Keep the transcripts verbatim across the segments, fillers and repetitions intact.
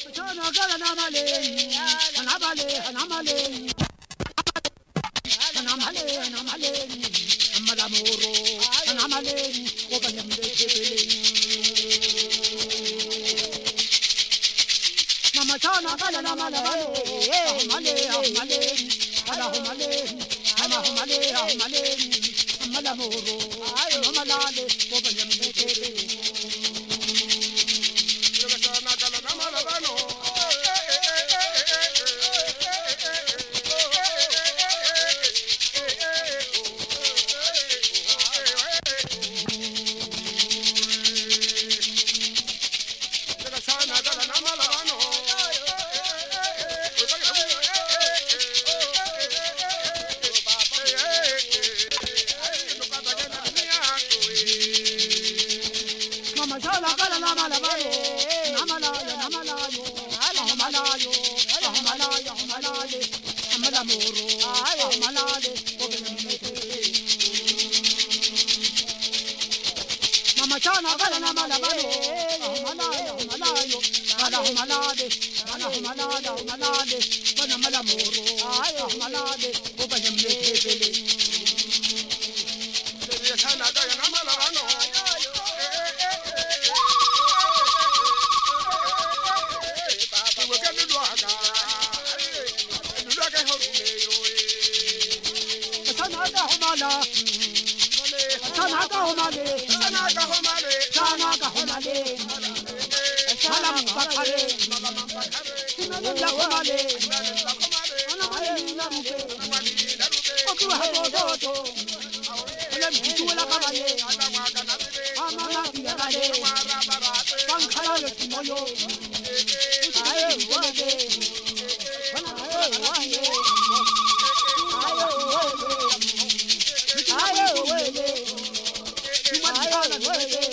Chana gala na male, na male, na male, na male, na male, amala moro, na male, obanya mbele. Mama chana gala na male, male, male, ala male, ala male, male, amala moro, amala le, obanya mbele. Chana gala na mala bano, malaya, malayo, mala malade, mala malada, malade, bana mala moro, ayo malade, obanya mletele. Chana gala na mala bano. Chana gala mala. Chana gala mala. Chana kahomale, chala mupakare, nunja kahomale, anamale na rupe, okuru habo dodo, ele mtu wala kamale, amana kiyakale, kankala yoki moyo, ayo wage, ayo wage, ayo wage, ayo wage, ayo wage.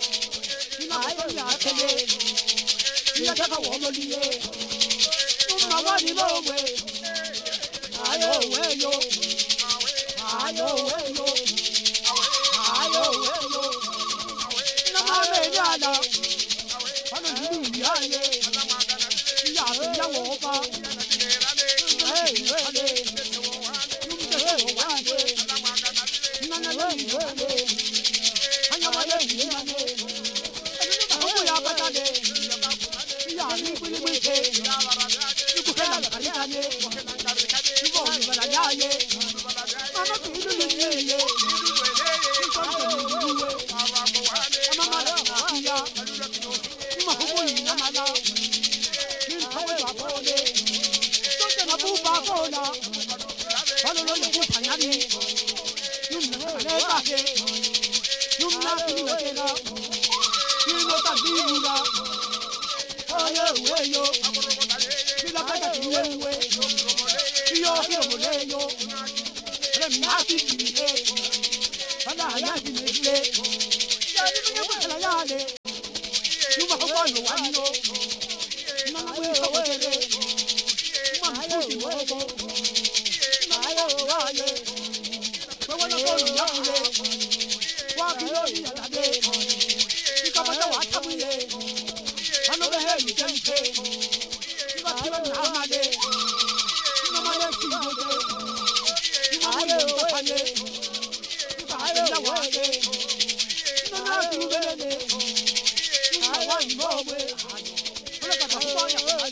Yataka womoliye, umawani lowe, ayo weyo, ayo weyo, ayo weyo, namame nyala, hano hini yaye, yaye yawoba, hey wele, yumte wande, nana wele, hanya wale yane, ayo ya batade. Ni buli mwite, ni kukela karikane, ni boli balayaye, mama kidu niye, ni konte niye, mama mara kuya, ni mahubuli na mala, ni mtawe wapole, sote na buba kola, palolo ni kupanyari, ni mnakane kake, ni mnakini wakela, ni nota divula. Ayo weyo, bila kata kiwewe, iyo kiro moleyo, remi hati kirihe, hala hayati mezle, yadi mwenye kutala yale, yuma kukwano wanyo, nana wiko wele, yuma mputi mwego, ayo waye, wewana kono yakule, wakilo yadade, ikabata watabuye, Hano behelu jempe, iba kiba namade, iba male kibote, iba male utapanye, iba haya wade, iba naki ubelele, iba wani mowe.